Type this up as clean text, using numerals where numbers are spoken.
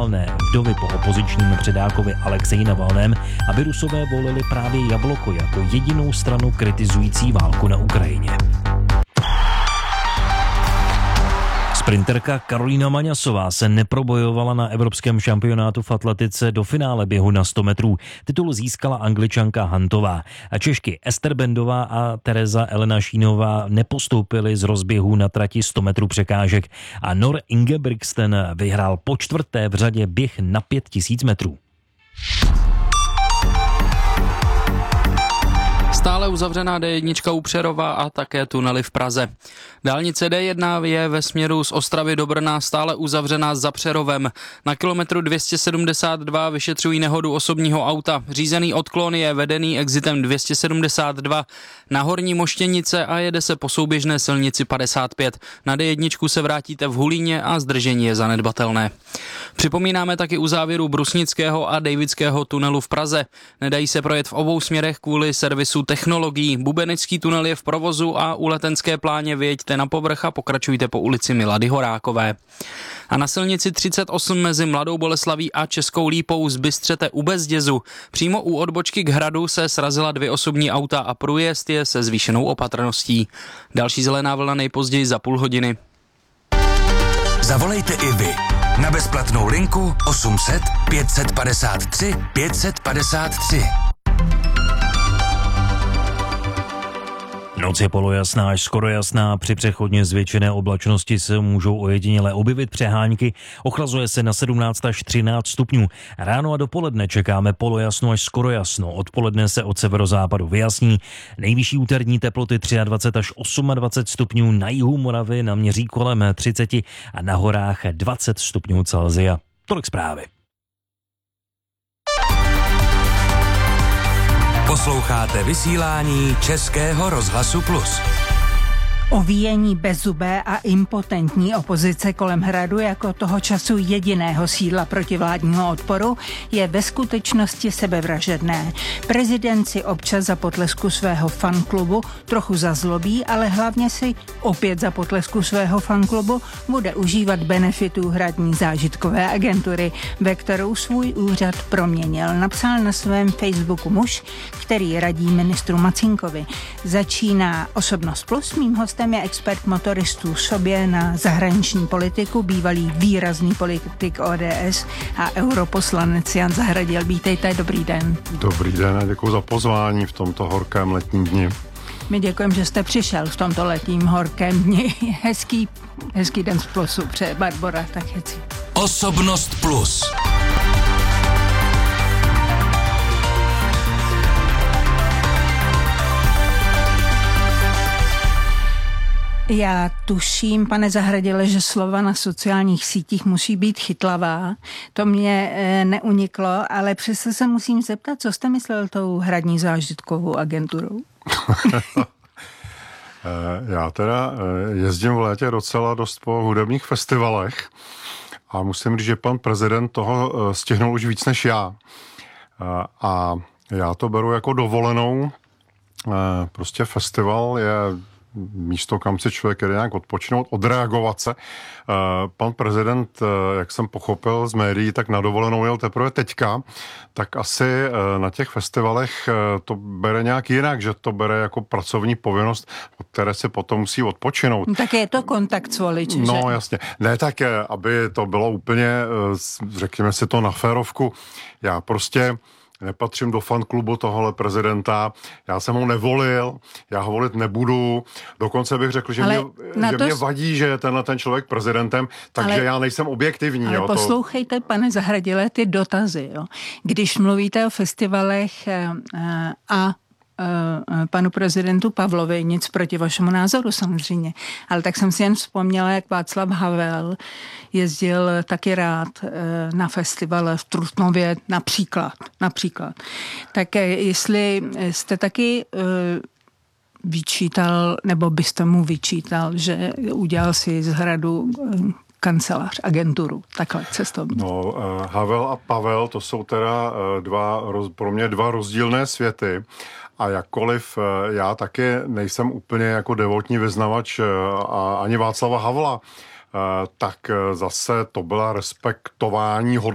nelegálné vdovy po opozičním předákovi Alexeji Navalném, aby Rusové volili právě Jabloko jako jedinou stranu kritizující válku na Ukrajině. Sprinterka Karolína Maňasová se neprobojovala na evropském šampionátu v atletice do finále běhu na 100 metrů. Titul získala Angličanka Huntová. A Češky Ester Bendová a Tereza Elena Šínová nepostoupily z rozběhu na trati 100 metrů překážek a Nor Ingebrigtsen vyhrál po čtvrté v řadě běh na 5000 metrů. Stále uzavřená D1 u Přerova a také tunely v Praze. Dálnice D1 je ve směru z Ostravy do Brna stále uzavřená za Přerovem. Na kilometru 272 vyšetřují nehodu osobního auta. Řízený odklon je vedený exitem 272 na Horní Moštěnice a jede se po souběžné silnici 55. Na D1 se vrátíte v Hulíně a zdržení je zanedbatelné. Připomínáme taky u závěru Brusnického a Davidského tunelu v Praze. Nedají se projet v obou směrech kvůli servisu technologií. Bubenický tunel je v provozu a u Letenské pláně vyjeďte na povrch a pokračujte po ulici Milady Horákové. A na silnici 38 mezi Mladou Boleslaví a Českou Lípou zbystřete u Bezdězu. Přímo u odbočky k hradu se srazila 2 osobní auta a průjezd je se zvýšenou opatrností. Další zelená vlna nejpozději za půl hodiny. Zavolejte i vy na bezplatnou linku 800 553 553. Noc je polojasná až skoro jasná, při přechodně zvětšené oblačnosti se můžou ojediněle objevit přehánky, ochlazuje se na 17 až 13 stupňů. Ráno a dopoledne čekáme polojasno až skoro jasno, odpoledne se od severozápadu vyjasní. Nejvyšší úterní teploty 23 až 28 stupňů, na jihu Moravy naměří kolem 30 a na horách 20 stupňů Celsia. Tolik zprávy. Posloucháte vysílání Českého rozhlasu Plus. Ovíjení bezzubé a impotentní opozice kolem hradu jako toho času jediného sídla protivládního odporu je ve skutečnosti sebevražedné. Prezident si občas za potlesku svého fanklubu trochu zazlobí, ale hlavně si opět za potlesku svého fanklubu bude užívat benefitů hradní zážitkové agentury, ve kterou svůj úřad proměnil. Napsal na svém Facebooku muž, který radí ministru Macínkovi. Začíná Osobnost Plus, mým hostem je expert motoristů sobě na zahraniční politiku, bývalý výrazný politik ODS a europoslanec Jan Zahradil. Vítejte, dobrý den. Dobrý den a děkuji za pozvání v tomto horkém letním dni. My děkujeme, že jste přišel v tomto letním horkém dni. Hezký den z Plusu, přeje Barbora, tak hezký. Osobnost Plus. Já tuším, pane Zahradile, že slova na sociálních sítích musí být chytlavá. To mě neuniklo, ale přesto se musím zeptat, co jste myslel tou hradní zážitkovou agenturou? Já teda jezdím v létě docela dost po hudebních festivalech a musím říct, že pan prezident toho stihnul už víc než já. A já to beru jako dovolenou. Prostě festival je místo, kam si člověk jde nějak odpočinout, odreagovat se. Pan prezident, jak jsem pochopil z médií, tak na dovolenou jel teprve teďka, tak asi na těch festivalech to bere nějak jinak, že to bere jako pracovní povinnost, od které se potom musí odpočinout. Tak je to kontakt s voliči, No že? jasně. Ne tak, aby to bylo úplně, řekněme si to na férovku. Já prostě nepatřím do fanklubu tohohle prezidenta, já jsem ho nevolil, já ho volit nebudu, dokonce bych řekl, že mě vadí, že je ten člověk prezidentem, takže já nejsem objektivní. Ale poslouchejte, pane Zahradile, ty dotazy. Jo. Když mluvíte o festivalech a panu prezidentu Pavlovi, nic proti vašemu názoru samozřejmě, ale tak jsem si jen vzpomněla, jak Václav Havel jezdil taky rád na festivale v Trutnově například. Tak jestli jste taky vyčítal, nebo byste mu vyčítal, že udělal si z hradu kancelář, agenturu, takhle cestovní. No, Havel a Pavel, to jsou teda pro mě dva rozdílné světy. A jakkoliv já taky nejsem úplně jako devotní vyznavač ani Václava Havla, tak zase to byla respektování